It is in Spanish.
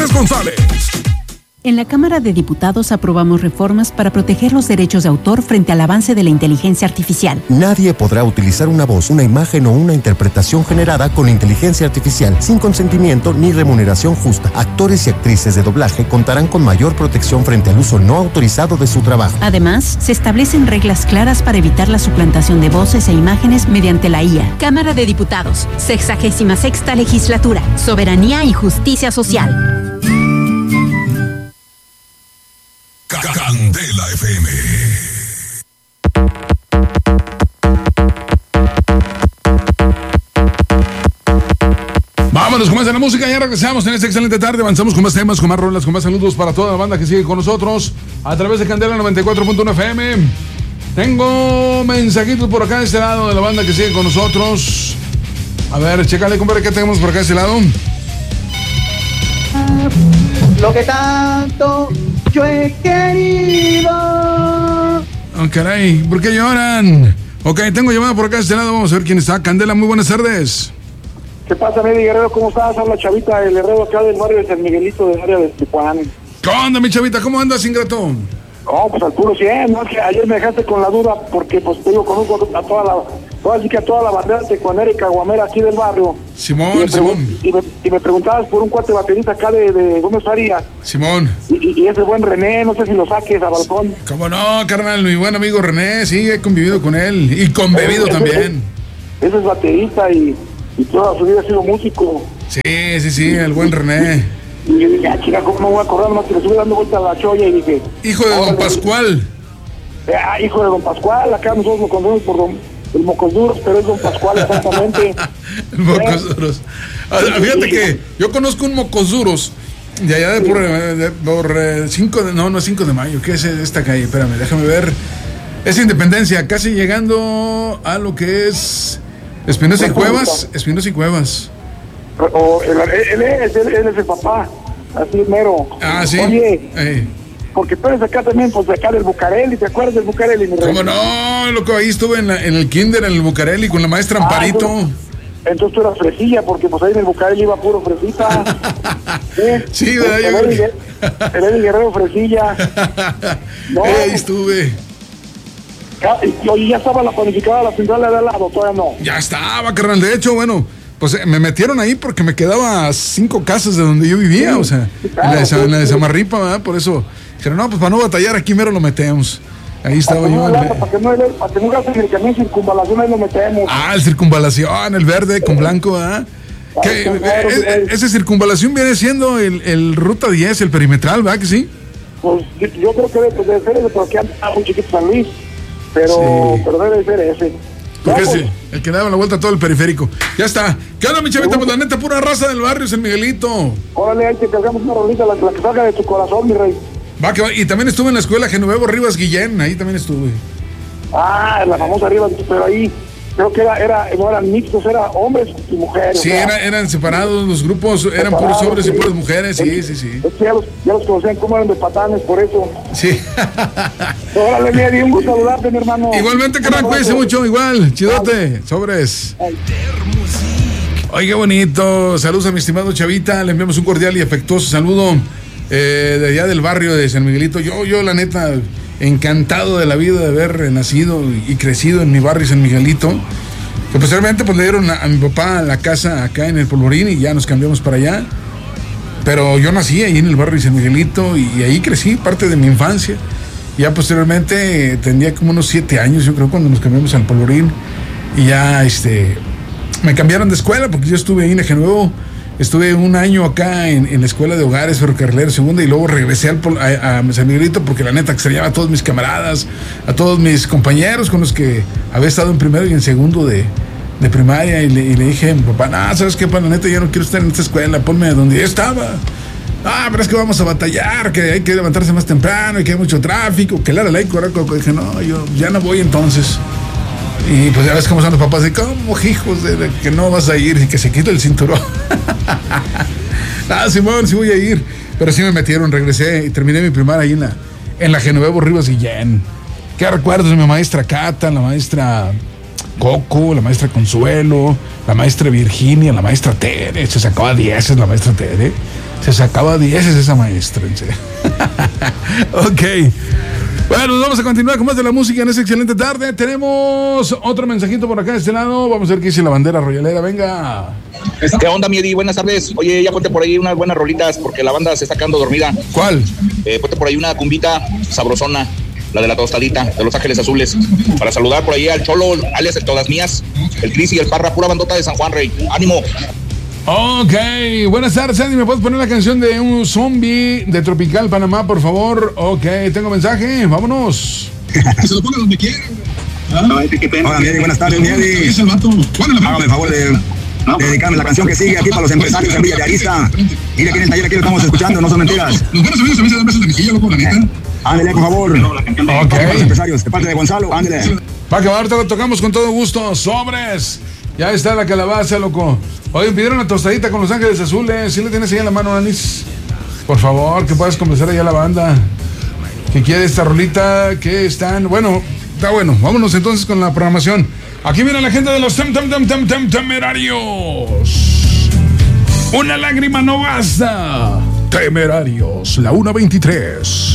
González. En la Cámara de Diputados aprobamos reformas para proteger los derechos de autor frente al avance de la inteligencia artificial. Nadie podrá utilizar una voz, una imagen o una interpretación generada con inteligencia artificial sin consentimiento ni remuneración justa. Actores y actrices de doblaje contarán con mayor protección frente al uso no autorizado de su trabajo. Además, se establecen reglas claras para evitar la suplantación de voces e imágenes mediante la IA. Cámara de Diputados, 66ª Legislatura, Soberanía y Justicia Social. Candela FM. Vámonos con más de la música. Ya regresamos en esta excelente tarde. Avanzamos con más temas, con más rolas, con más saludos para toda la banda que sigue con nosotros a través de Candela 94.1 FM. Tengo mensajitos por acá de este lado de la banda que sigue con nosotros. A ver, chécale, compadre, ¿qué tenemos por acá de este lado? Lo que tanto yo he querido. Oh, caray, ¿por qué lloran? Ok, tengo llamada por acá de este lado. Vamos a ver quién está. Candela, muy buenas tardes. ¿Qué pasa, Medi Guerrero? ¿Cómo estás? Habla Chavita, el Herrero acá del barrio de San Miguelito, del área de Tijuana. ¿Qué onda, mi Chavita? ¿Cómo andas, ingrato? No, pues al puro 100, ¿no? Es que ayer me dejaste con la duda porque, pues, te digo, conozco a toda la bandera tecuanera y caguamera aquí del barrio. Simón, y me preguntabas por un cuate baterista acá de Gómez Farías. Simón. Y ese buen René, no sé si lo saques a balcón. ¿Cómo no, carnal? Mi buen amigo René, sí, he convivido con él. Y conbebido también. Ese es baterista y toda su vida ha sido músico. Sí, el buen René. Y yo dije, chica, ¿cómo no voy a acordar? Más que le estuve dando vuelta a la cholla y dije... Hijo de don Pascual. Hijo de don Pascual, acá nosotros lo conocemos por el Mocos Duros, pero es don Pascual exactamente. El Mocos Duros. Fíjate que yo conozco un Mocos Duros de allá por 5 de... No, no es 5 de mayo. ¿Qué es esta calle? Espérame, déjame ver. Es Independencia, casi llegando a lo que es Espinosa y Cuevas. Espinosa y Cuevas. Él es el papá, así mero. Ah, sí. Oye, porque tú eres acá también, pues de acá del Bucareli, ¿te acuerdas del Bucareli? ¿Cómo no, loco? Ahí estuve en el kinder, en el Bucareli, con la maestra Amparito. Entonces tú eras fresilla, porque pues ahí en el Bucareli iba puro fresita. Sí, ¿verdad? El Eddie Guerrero fresilla. No, ahí estuve. Oye, ya estaba la planificada la central de al lado, todavía no. Ya estaba, carnal. De hecho, bueno, pues me metieron ahí porque me quedaba a 5 casas de donde yo vivía, o sea, claro, en la de Samarripa, ¿verdad? Por eso dijeron, no, pues para no batallar aquí mero lo metemos. Ahí estaba yo. Para que no gasten el camión circunvalación, ahí lo metemos. Ah, el circunvalación, el verde con blanco, ¿verdad? Ese circunvalación viene siendo el Ruta 10, el perimetral, ¿verdad que sí? Pues yo creo que debe ser ese, porque anda muy chiquito San Luis, pero debe ser ese. Porque es el que daba la vuelta a todo el periférico. Ya está. ¿Qué onda, mi Chavita? Pues la neta, pura raza del barrio, San Miguelito. Órale, ahí te cargamos una rolita, la que salga de tu corazón, mi rey. Va, que va. Y también estuve en la escuela Genoveva Rivas Guillén, ahí también estuve. Ah, la famosa Rivas, pero ahí creo que no eran mixtos, eran hombres y mujeres. Sí, eran separados, los grupos eran puros hombres y puras mujeres, sí. Ya los conocían como eran de patanes, por eso. Sí. Órale, Medi, un gusto saludarte, mi hermano. Igualmente, carnal, cuídense mucho, igual, chidote, sobres. Ay, qué bonito. Saludos a mi estimado Chavita, le enviamos un cordial y afectuoso saludo de allá del barrio de San Miguelito. Yo la neta, encantado de la vida de haber nacido y crecido en mi barrio San Miguelito, que posteriormente pues le dieron a mi papá la casa acá en el Polvorín y ya nos cambiamos para allá, pero yo nací ahí en el barrio San Miguelito y ahí crecí parte de mi infancia. Ya posteriormente tendría como unos 7 años, yo creo, cuando nos cambiamos al Polvorín y ya me cambiaron de escuela porque yo estuve ahí en Ejenuevo. Estuve un año acá en la escuela de hogares ferrocarrilero segunda y luego regresé a San Miguelito porque la neta extrañaba a todos mis camaradas, a todos mis compañeros con los que había estado en primero y en segundo de primaria y le dije a mi papá, no, ¿sabes qué? La neta yo no quiero estar en esta escuela, ponme donde yo estaba. Ah, pero es que vamos a batallar, que hay que levantarse más temprano y que hay mucho tráfico, que la dije, no, yo ya no voy entonces. Y pues ya ves cómo son los papás, de cómo hijos de que no vas a ir y que se quita el cinturón. Simón, sí voy a ir. Pero sí me metieron, regresé y terminé mi primaria ahí en la Genoveva Rivas Guillén. ¿Qué recuerdos de mi maestra Cata, la maestra Coco, la maestra Consuelo, la maestra Virginia, la maestra Tere? Se sacaba 10 la maestra Tere. Se sacaba 10 esa maestra, en serio. Ok. Bueno, vamos a continuar con más de la música en esta excelente tarde. Tenemos otro mensajito por acá de este lado. Vamos a ver qué dice la bandera royalera. Venga. ¿Qué onda, Miedi? Buenas tardes. Oye, ya ponte por ahí unas buenas rolitas porque la banda se está quedando dormida. ¿Cuál? Ponte por ahí una cumbita sabrosona, la de la tostadita, de Los Ángeles Azules. Para saludar por ahí al Cholo, alias de Todas Mías, el Cris y el Parra, pura bandota de San Juan, Rey. ¡Ánimo! Ok, buenas tardes, Andy. ¿Me puedes poner la canción de un zombie de Tropical Panamá, por favor? Ok, tengo mensaje, vámonos. Que se lo ponga donde quiera. Qué pena. Hola, Miedi, buenas tardes, Miedi. Hágame el favor de dedicarme la canción que sigue aquí para los empresarios en Villa de Arista. Mira quién está ahí, aquí lo estamos escuchando, no son mentiras. Los buenos amigos a veces dan besos de mejilla, loco, la neta. Ándale, por favor. Ok. Para los empresarios, de parte de Gonzalo, ándale. Va a acabar, te lo tocamos con todo gusto. Sobres. Ya está la calabaza, loco. Oye, pidieron una tostadita con Los Ángeles Azules. ¿Sí le tienes ahí en la mano, Anis? Por favor, que puedas complacer allá a la banda. Que quiere esta rolita, que están... Bueno, está bueno. Vámonos entonces con la programación. Aquí viene la gente de los Temerarios. Una lágrima no basta. Temerarios, la 1:23.